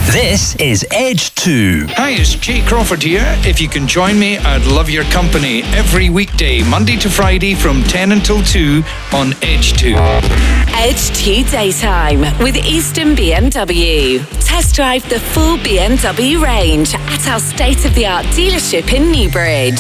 This is Edge 2. Hi, it's Jay Crawford here. If you can join me, I'd love your company every weekday, Monday to Friday from 10 until 2 on Edge 2. Edge 2 Daytime with Easton BMW. Test drive the full BMW range at our state-of-the-art dealership in Newbridge.